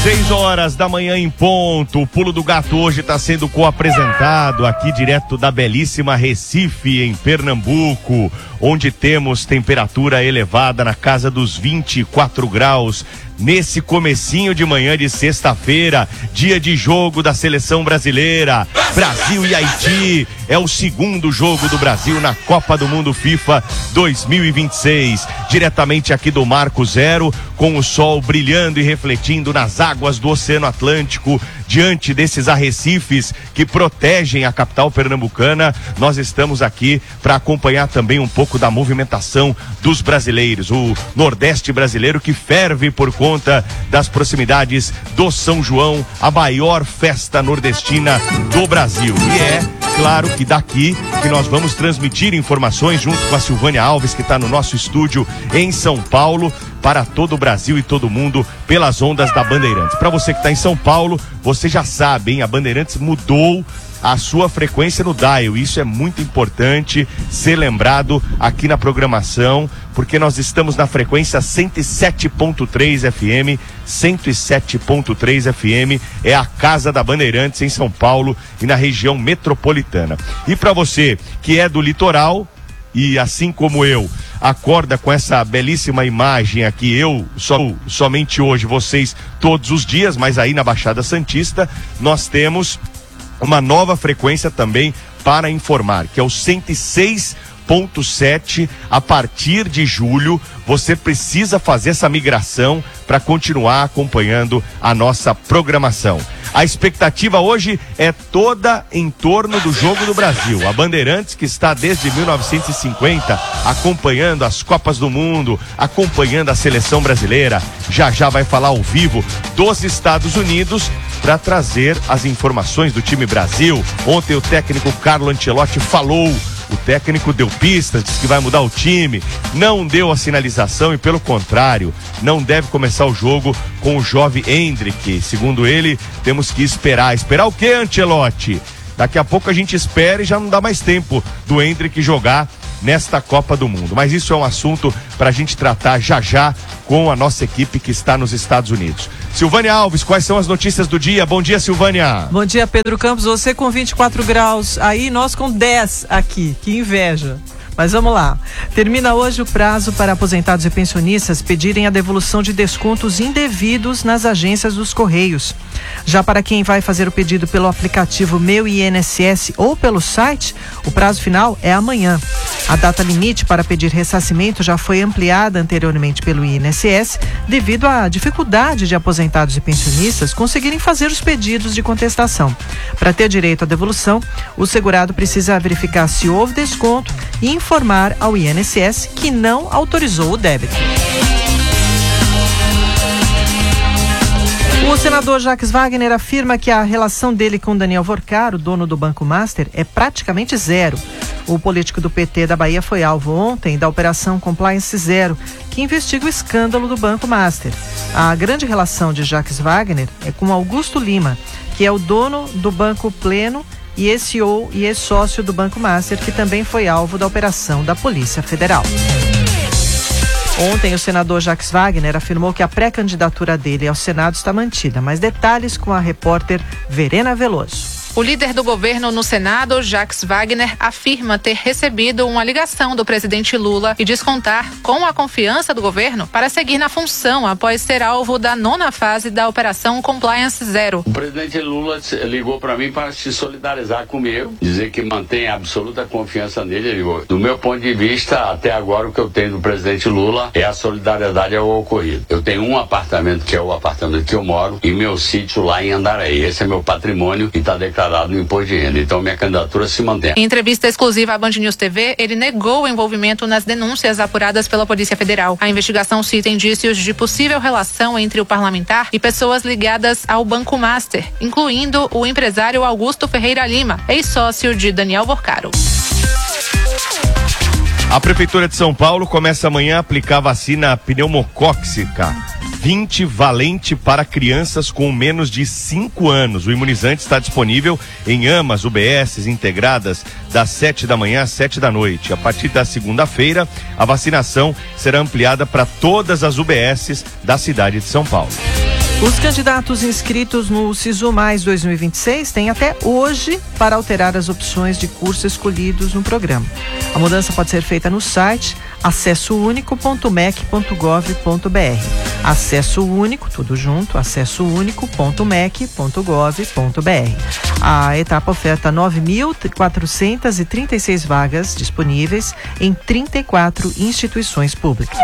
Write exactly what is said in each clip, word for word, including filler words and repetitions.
Seis horas da manhã em ponto. O Pulo do Gato hoje está sendo co-apresentado aqui direto da belíssima Recife, em Pernambuco, onde temos temperatura elevada na casa dos vinte e quatro graus. Nesse comecinho de manhã de sexta-feira, dia de jogo da seleção brasileira, Brasil e Haiti, é o segundo jogo do Brasil na Copa do Mundo FIFA dois mil e vinte e seis, diretamente aqui do Marco Zero, com o sol brilhando e refletindo nas águas do Oceano Atlântico, diante desses arrecifes que protegem a capital pernambucana. Nós estamos aqui para acompanhar também um pouco da movimentação dos brasileiros, o Nordeste brasileiro que ferve por conta conta das proximidades do São João, a maior festa nordestina do Brasil. E é claro que daqui que nós vamos transmitir informações junto com a Silvânia Alves, que está no nosso estúdio em São Paulo, para todo o Brasil e todo mundo pelas ondas da Bandeirantes. Para você que está em São Paulo, você já sabe, hein? A Bandeirantes mudou a sua frequência no dial. Isso é muito importante ser lembrado aqui na programação, porque nós estamos na frequência cento e sete ponto três F M. cento e sete ponto três F M é a casa da Bandeirantes em São Paulo e na região metropolitana. E para você que é do litoral e, assim como eu, acorda com essa belíssima imagem aqui, eu só, somente hoje, vocês todos os dias, mas aí na Baixada Santista nós temos uma nova frequência também para informar, que é o cento e seis ponto sete. A partir de julho, você precisa fazer essa migração para continuar acompanhando a nossa programação. A expectativa hoje é toda em torno do Jogo do Brasil. A Bandeirantes, que está desde mil novecentos e cinquenta acompanhando as Copas do Mundo, acompanhando a seleção brasileira, já já vai falar ao vivo dos Estados Unidos para trazer as informações do time Brasil. Ontem o técnico Carlo Ancelotti falou. O técnico deu pistas, disse que vai mudar o time, não deu a sinalização e, pelo contrário, não deve começar o jogo com o jovem Endrick. Segundo ele, temos que esperar. Esperar o quê, Ancelotti? Daqui a pouco a gente espera e já não dá mais tempo do Endrick jogar nesta Copa do Mundo. Mas isso é um assunto para a gente tratar já já com a nossa equipe que está nos Estados Unidos. Silvânia Alves, quais são as notícias do dia? Bom dia, Silvânia. Bom dia, Pedro Campos. Você com vinte e quatro graus, aí nós com dez aqui. Que inveja. Mas vamos lá. Termina hoje o prazo para aposentados e pensionistas pedirem a devolução de descontos indevidos nas agências dos Correios. Já para quem vai fazer o pedido pelo aplicativo Meu I N S S ou pelo site, o prazo final é amanhã. A data limite para pedir ressarcimento já foi ampliada anteriormente pelo I N S S devido à dificuldade de aposentados e pensionistas conseguirem fazer os pedidos de contestação. Para ter direito à devolução, o segurado precisa verificar se houve desconto e informar ao I N S S que não autorizou o débito. O senador Jacques Wagner afirma que a relação dele com Daniel Vorcaro, dono do Banco Master, é praticamente zero. O político do P T da Bahia foi alvo ontem da Operação Compliance Zero, que investiga o escândalo do Banco Master. A grande relação de Jacques Wagner é com Augusto Lima, que é o dono do Banco Pleno e esse C E O e ex-sócio do Banco Master, que também foi alvo da operação da Polícia Federal. Ontem, o senador Jacques Wagner afirmou que a pré-candidatura dele ao Senado está mantida. Mais detalhes com a repórter Verena Veloso. O líder do governo no Senado, Jacques Wagner, afirma ter recebido uma ligação do presidente Lula e diz contar com a confiança do governo para seguir na função após ser alvo da nona fase da Operação Compliance Zero. O presidente Lula ligou para mim para se solidarizar comigo, dizer que mantém absoluta confiança nele. Ele ligou. Do meu ponto de vista, até agora o que eu tenho do presidente Lula é a solidariedade ao ocorrido. Eu tenho um apartamento, que é o apartamento que eu moro, e meu sítio lá em Andaraí. Esse é meu patrimônio e está declarado no imposto de renda, então minha candidatura se mantém. Em entrevista exclusiva à Band News T V, ele negou o envolvimento nas denúncias apuradas pela Polícia Federal. A investigação cita indícios de possível relação entre o parlamentar e pessoas ligadas ao Banco Master, incluindo o empresário Augusto Ferreira Lima, ex-sócio de Daniel Vorcaro. A Prefeitura de São Paulo começa amanhã a aplicar vacina pneumocócica vinte valente para crianças com menos de cinco anos. O imunizante está disponível em AMAs, U B S integradas das sete da manhã às sete da noite. A partir da segunda-feira, a vacinação será ampliada para todas as U B S da cidade de São Paulo. Os candidatos inscritos no Sisu Mais dois mil e vinte e seis têm até hoje para alterar as opções de curso escolhidos no programa. A mudança pode ser feita no site acesso único ponto m e c ponto gov ponto b r. Acesso Único, tudo junto, acesso único ponto m e c ponto gov ponto b r. A etapa oferta nove mil quatrocentas e trinta e seis vagas disponíveis em trinta e quatro instituições públicas.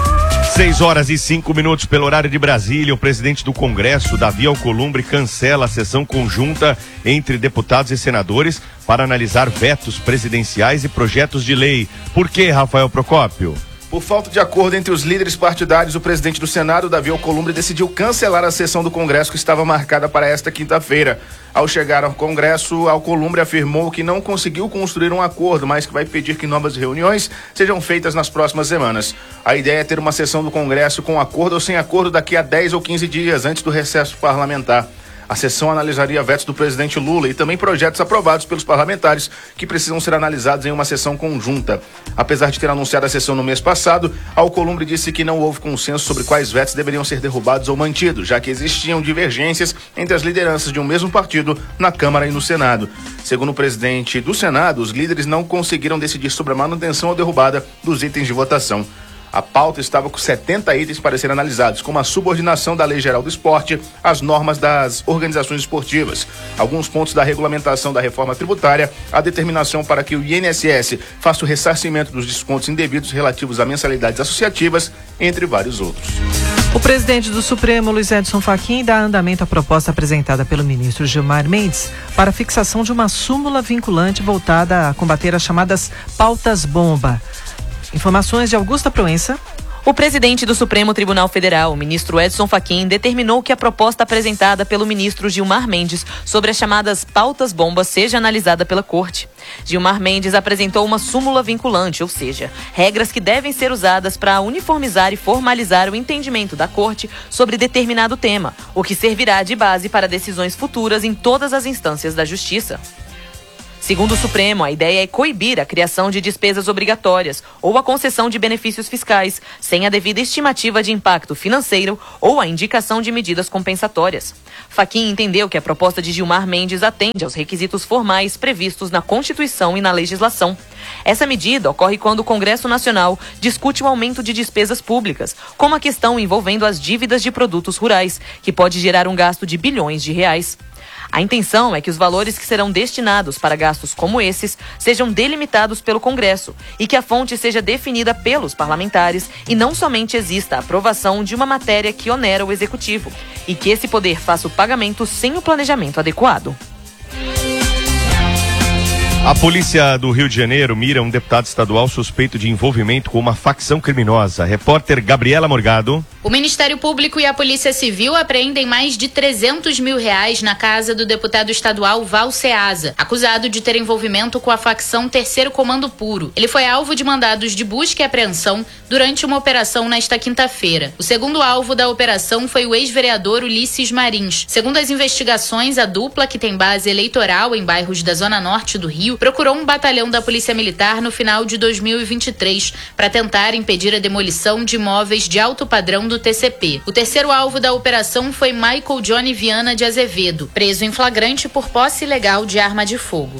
seis horas e cinco minutos pelo horário de Brasília. O presidente do Congresso, Davi Alcolumbre, cancela a sessão conjunta entre deputados e senadores para analisar vetos presidenciais e projetos de lei. Por que, Rafael Procópio? Por falta de acordo entre os líderes partidários, o presidente do Senado, Davi Alcolumbre, decidiu cancelar a sessão do Congresso que estava marcada para esta quinta-feira. Ao chegar ao Congresso, Alcolumbre afirmou que não conseguiu construir um acordo, mas que vai pedir que novas reuniões sejam feitas nas próximas semanas. A ideia é ter uma sessão do Congresso com acordo ou sem acordo daqui a dez ou quinze dias, antes do recesso parlamentar. A sessão analisaria vetos do presidente Lula e também projetos aprovados pelos parlamentares que precisam ser analisados em uma sessão conjunta. Apesar de ter anunciado a sessão no mês passado, Alcolumbre disse que não houve consenso sobre quais vetos deveriam ser derrubados ou mantidos, já que existiam divergências entre as lideranças de um mesmo partido na Câmara e no Senado. Segundo o presidente do Senado, os líderes não conseguiram decidir sobre a manutenção ou derrubada dos itens de votação. A pauta estava com setenta itens para serem analisados, como a subordinação da Lei Geral do Esporte às normas das organizações esportivas, alguns pontos da regulamentação da reforma tributária, a determinação para que o I N S S faça o ressarcimento dos descontos indevidos relativos a mensalidades associativas, entre vários outros. O presidente do Supremo, Luiz Edson Fachin, dá andamento à proposta apresentada pelo ministro Gilmar Mendes para a fixação de uma súmula vinculante voltada a combater as chamadas pautas-bomba. Informações de Augusta Proença. O presidente do Supremo Tribunal Federal, o ministro Edson Fachin, determinou que a proposta apresentada pelo ministro Gilmar Mendes sobre as chamadas pautas-bombas seja analisada pela Corte. Gilmar Mendes apresentou uma súmula vinculante, ou seja, regras que devem ser usadas para uniformizar e formalizar o entendimento da Corte sobre determinado tema, o que servirá de base para decisões futuras em todas as instâncias da Justiça. Segundo o Supremo, a ideia é coibir a criação de despesas obrigatórias ou a concessão de benefícios fiscais, sem a devida estimativa de impacto financeiro ou a indicação de medidas compensatórias. Fachin entendeu que a proposta de Gilmar Mendes atende aos requisitos formais previstos na Constituição e na legislação. Essa medida ocorre quando o Congresso Nacional discute o aumento de despesas públicas, como a questão envolvendo as dívidas de produtos rurais, que pode gerar um gasto de bilhões de reais. A intenção é que os valores que serão destinados para gastos como esses sejam delimitados pelo Congresso e que a fonte seja definida pelos parlamentares e não somente exista a aprovação de uma matéria que onera o Executivo e que esse poder faça o pagamento sem o planejamento adequado. A polícia do Rio de Janeiro mira um deputado estadual suspeito de envolvimento com uma facção criminosa. Repórter Gabriela Morgado. O Ministério Público e a Polícia Civil apreendem mais de trezentos mil reais na casa do deputado estadual Val Ceasa, acusado de ter envolvimento com a facção Terceiro Comando Puro. Ele foi alvo de mandados de busca e apreensão durante uma operação nesta quinta-feira. O segundo alvo da operação foi o ex-vereador Ulisses Marins. Segundo as investigações, a dupla, que tem base eleitoral em bairros da Zona Norte do Rio, procurou um batalhão da Polícia Militar no final de dois mil e vinte e três para tentar impedir a demolição de imóveis de alto padrão do T C P. O terceiro alvo da operação foi Michael Johnny Viana de Azevedo, preso em flagrante por posse ilegal de arma de fogo.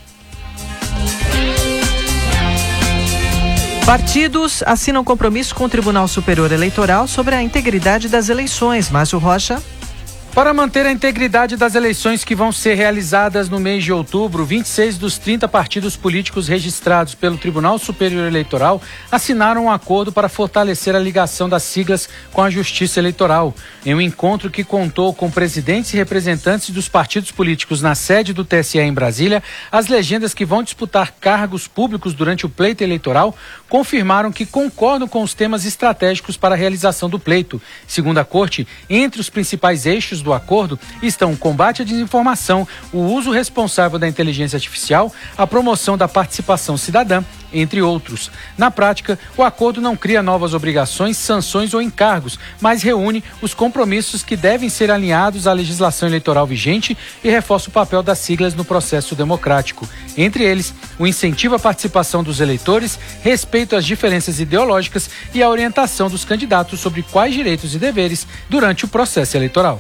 Partidos assinam compromisso com o Tribunal Superior Eleitoral sobre a integridade das eleições. Márcio Rocha. Para manter a integridade das eleições que vão ser realizadas no mês de outubro, vinte e seis dos trinta partidos políticos registrados pelo Tribunal Superior Eleitoral assinaram um acordo para fortalecer a ligação das siglas com a Justiça Eleitoral. Em um encontro que contou com presidentes e representantes dos partidos políticos na sede do T S E em Brasília, as legendas que vão disputar cargos públicos durante o pleito eleitoral confirmaram que concordam com os temas estratégicos para a realização do pleito. Segundo a Corte, entre os principais eixos do acordo estão o combate à desinformação, o uso responsável da inteligência artificial, a promoção da participação cidadã entre outros. Na prática, o acordo não cria novas obrigações, sanções ou encargos, mas reúne os compromissos que devem ser alinhados à legislação eleitoral vigente e reforça o papel das siglas no processo democrático. Entre eles, o incentivo à participação dos eleitores, respeito às diferenças ideológicas e a orientação dos candidatos sobre quais direitos e deveres durante o processo eleitoral.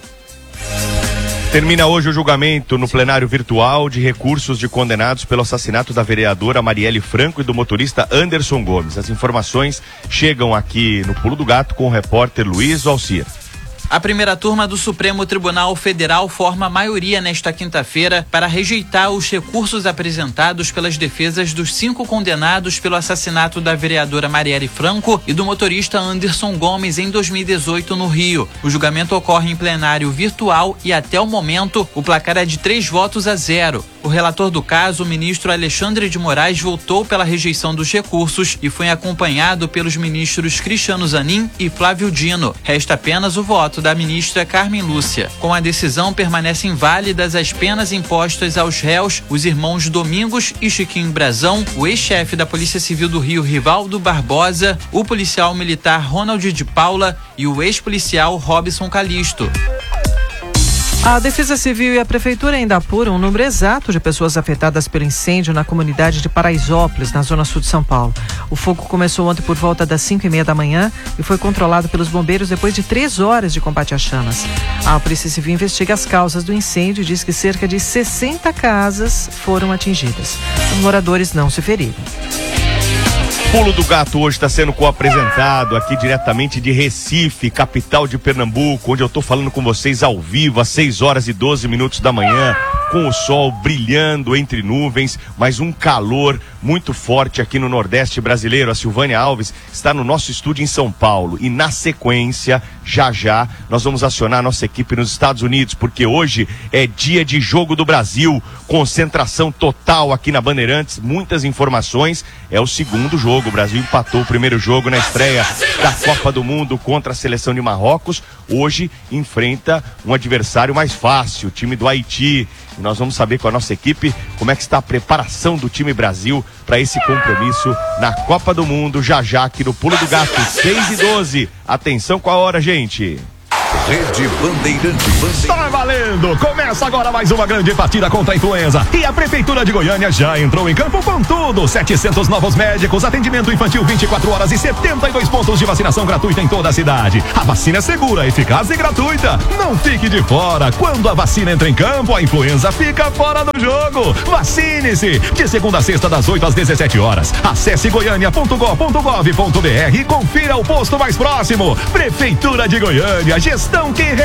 Termina hoje o julgamento no plenário virtual de recursos de condenados pelo assassinato da vereadora Marielle Franco e do motorista Anderson Gomes. As informações chegam aqui no Pulo do Gato com o repórter Luiz Alcir. A primeira turma do Supremo Tribunal Federal forma maioria nesta quinta-feira para rejeitar os recursos apresentados pelas defesas dos cinco condenados pelo assassinato da vereadora Marielle Franco e do motorista Anderson Gomes em dois mil e dezoito no Rio. O julgamento ocorre em plenário virtual e até o momento o placar é de três votos a zero. O relator do caso, o ministro Alexandre de Moraes, votou pela rejeição dos recursos e foi acompanhado pelos ministros Cristiano Zanin e Flávio Dino. Resta apenas o voto da ministra Carmen Lúcia. Com a decisão, permanecem válidas as penas impostas aos réus, os irmãos Domingos e Chiquinho Brazão, o ex-chefe da Polícia Civil do Rio, Rivaldo Barbosa, o policial militar Ronald de Paula e o ex-policial Robson Calisto. A Defesa Civil e a Prefeitura ainda apuram o número exato de pessoas afetadas pelo incêndio na comunidade de Paraisópolis, na zona sul de São Paulo. O fogo começou ontem por volta das cinco e meia da manhã e foi controlado pelos bombeiros depois de três horas de combate às chamas. A Polícia Civil investiga as causas do incêndio e diz que cerca de sessenta casas foram atingidas. Os moradores não se feriram. Pulo do Gato hoje está sendo co-apresentado aqui diretamente de Recife, capital de Pernambuco, onde eu estou falando com vocês ao vivo às seis horas e doze minutos da manhã, com o sol brilhando entre nuvens, mas um calor muito forte aqui no Nordeste brasileiro. A Silvânia Alves está no nosso estúdio em São Paulo e na sequência, já já, nós vamos acionar a nossa equipe nos Estados Unidos, porque hoje é dia de Jogo do Brasil, concentração total aqui na Bandeirantes, muitas informações, é o segundo jogo, o Brasil empatou o primeiro jogo na estreia da Copa do Mundo contra a seleção de Marrocos, hoje enfrenta um adversário mais fácil, o time do Haiti. E nós vamos saber com a nossa equipe como é que está a preparação do time Brasil para esse compromisso na Copa do Mundo, já já aqui no Pulo do Gato, seis e doze. Atenção com a hora, gente. Rede Bandeirante. Tá valendo! Começa agora mais uma grande partida contra a influenza. E a Prefeitura de Goiânia já entrou em campo com tudo. setecentos novos médicos, atendimento infantil vinte e quatro horas e setenta e dois pontos de vacinação gratuita em toda a cidade. A vacina é segura, eficaz e gratuita. Não fique de fora. Quando a vacina entra em campo, a influenza fica fora do jogo. Vacine-se! De segunda a sexta, das oito às dezessete horas. Acesse goiânia ponto gov ponto br e confira o posto mais próximo. Prefeitura de Goiânia, gestão que